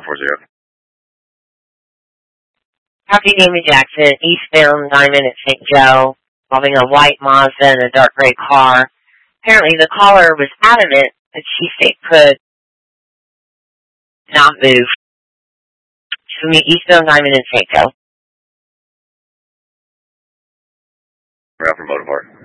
40. Copy David Jackson, eastbound Diamond at St. Joe, involving a white Mazda and a dark gray car. Apparently the caller was adamant that she stayed put, not move. To meet eastbound Diamond at St. Joe. We're out from Motivart.